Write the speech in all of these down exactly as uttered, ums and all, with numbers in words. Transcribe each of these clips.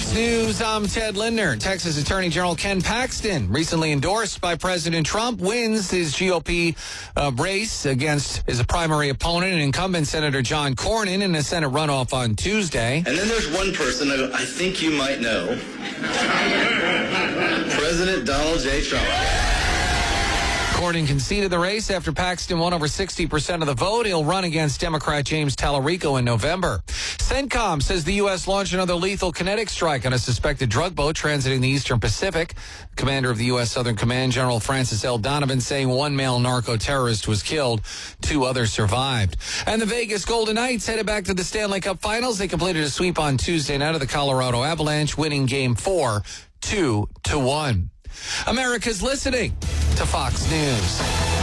Fox News, I'm Ted Lindner. Texas Attorney General Ken Paxton, recently endorsed by President Trump, wins his G O P uh, race against his primary opponent and incumbent Senator John Cornyn in a Senate runoff on Tuesday. And then there's one person who I think you might know. President Donald J. Trump. Cornyn conceded the race after Paxton won over sixty percent of the vote. He'll run against Democrat James Tallarico in November. CENTCOM says the U S launched another lethal kinetic strike on a suspected drug boat transiting the Eastern Pacific. Commander of the U S Southern Command, General Francis L. Donovan, saying one male narco-terrorist was killed. Two others survived. And the Vegas Golden Knights headed back to the Stanley Cup Finals. They completed a sweep on Tuesday night of the Colorado Avalanche, winning Game four, two to one. America's listening to Fox News.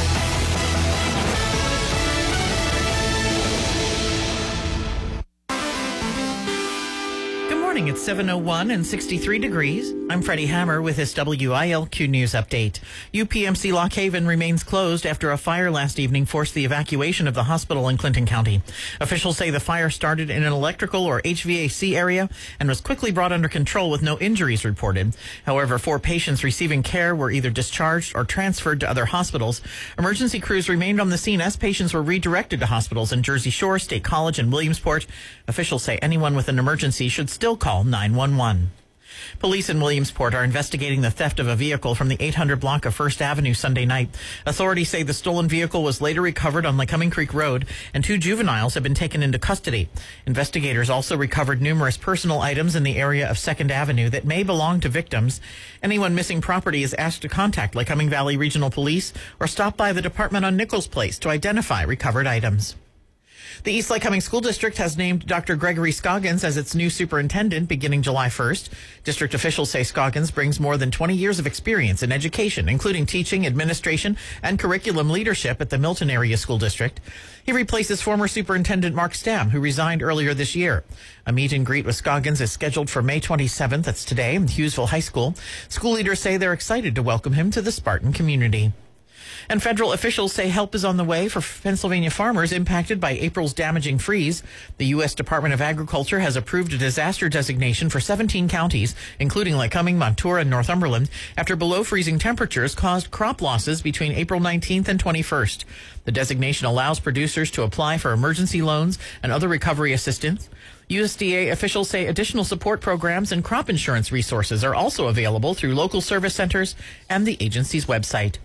It's seven oh one and sixty-three degrees. I'm Freddie Hammer with this W I L Q News update. U P M C Lock Haven remains closed after a fire last evening forced the evacuation of the hospital in Clinton County. Officials say the fire started in an electrical or H V A C area and was quickly brought under control with no injuries reported. However, four patients receiving care were either discharged or transferred to other hospitals. Emergency crews remained on the scene as patients were redirected to hospitals in Jersey Shore, State College, and Williamsport. Officials say anyone with an emergency should still call nine one one. Police in Williamsport are investigating the theft of a vehicle from the eight hundred block of First Avenue Sunday night. Authorities say the stolen vehicle was later recovered on Lycoming Creek Road, and two juveniles have been taken into custody. Investigators also recovered numerous personal items in the area of Second Avenue that may belong to victims. Anyone missing property is asked to contact Lycoming Valley Regional Police or stop by the department on Nichols Place to identify recovered items. The East Lycoming School District has named Doctor Gregory Scoggins as its new superintendent beginning July first. District officials say Scoggins brings more than twenty years of experience in education, including teaching, administration, and curriculum leadership at the Milton Area School District. He replaces former Superintendent Mark Stamm, who resigned earlier this year. A meet and greet with Scoggins is scheduled for May twenty-seventh. That's today in Hughesville High School. School leaders say they're excited to welcome him to the Spartan community. And federal officials say help is on the way for Pennsylvania farmers impacted by April's damaging freeze. The U S Department of Agriculture has approved a disaster designation for seventeen counties, including Lycoming, Montour, and Northumberland, after below-freezing temperatures caused crop losses between April nineteenth and twenty-first. The designation allows producers to apply for emergency loans and other recovery assistance. U S D A officials say additional support programs and crop insurance resources are also available through local service centers and the agency's website.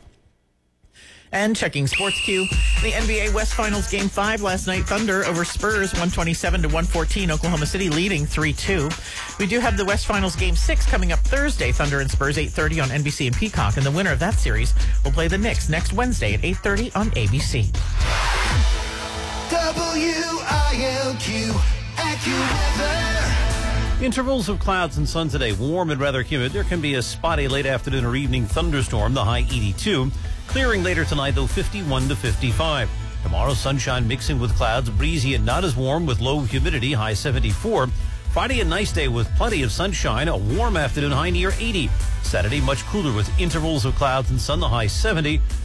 And checking Sports Q, the N B A West Finals Game five last night, Thunder over Spurs, one twenty-seven to one fourteen, Oklahoma City leading three two. We do have the West Finals Game six coming up Thursday, Thunder and Spurs, eight thirty on N B C and Peacock, and the winner of that series will play the Knicks next Wednesday at eight thirty on A B C. W I L Q, AccuWeather. Intervals of clouds and sun today, warm and rather humid. There can be a spotty late afternoon or evening thunderstorm, the high eighty-two. Clearing later tonight, though, fifty-one to fifty-five. Tomorrow, sunshine mixing with clouds, breezy and not as warm with low humidity, high seventy-four. Friday, a nice day with plenty of sunshine, a warm afternoon, high near eighty. Saturday, much cooler with intervals of clouds and sun, the high seventy.